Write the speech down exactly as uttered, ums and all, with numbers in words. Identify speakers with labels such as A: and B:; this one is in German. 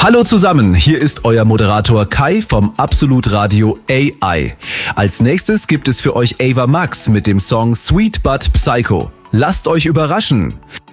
A: Hallo zusammen, hier ist euer Moderator Kai vom Absolut Radio A I. Als nächstes gibt es für euch Ava Max mit dem Song Sweet But Psycho. Lasst euch überraschen.